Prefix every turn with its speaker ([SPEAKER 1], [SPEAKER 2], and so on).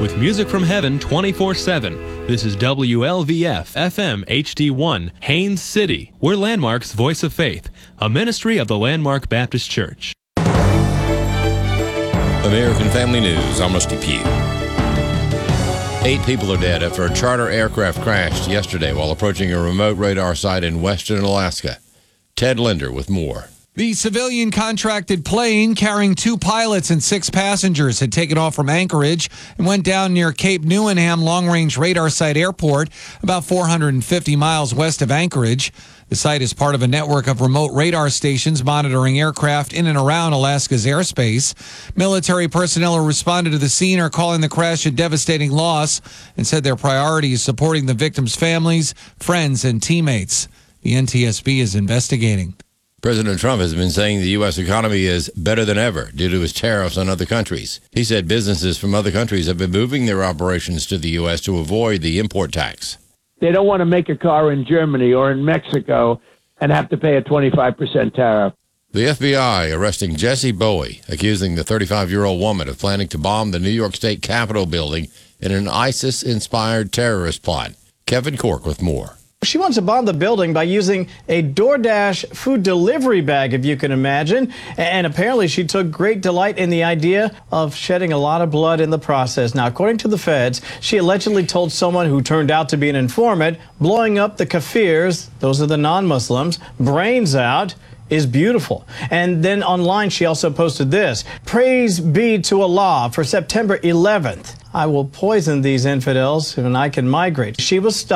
[SPEAKER 1] with music from heaven 24/7. This is WLVF FM HD1, Haines City. We're Landmark's Voice of Faith, a ministry of the Landmark Baptist Church.
[SPEAKER 2] American Family News, I'm Rusty Pugh. 8 people are dead after a charter aircraft crashed yesterday while approaching a remote radar site in western Alaska. Ted Linder with more.
[SPEAKER 3] The civilian contracted plane carrying 2 pilots and 6 passengers had taken off from Anchorage and went down near Cape Newenham Long-Range Radar Site Airport, about 450 miles west of Anchorage. The site is part of a network of remote radar stations monitoring aircraft in and around Alaska's airspace. Military personnel who responded to the scene are calling the crash a devastating loss and said their priority is supporting the victims' families, friends, and teammates. The NTSB is investigating.
[SPEAKER 2] President Trump has been saying the U.S. economy is better than ever due to his tariffs on other countries. He said businesses from other countries have been moving their operations to the U.S. to avoid the import tax.
[SPEAKER 4] They don't want to make a car in Germany or in Mexico and have to pay a 25% tariff.
[SPEAKER 2] The FBI arresting Jesse Bowie, accusing the 35-year-old woman of planning to bomb the New York State Capitol building in an ISIS-inspired terrorist plot. Kevin Cork with more.
[SPEAKER 5] She wants to bomb the building by using a DoorDash food delivery bag, if you can imagine. And apparently she took great delight in the idea of shedding a lot of blood in the process. Now, according to the feds, she allegedly told someone who turned out to be an informant, blowing up the Kafirs, those are the non-Muslims, brains out is beautiful. And then online, she also posted this: praise be to Allah for September 11th. I will poison these infidels and I can migrate. She was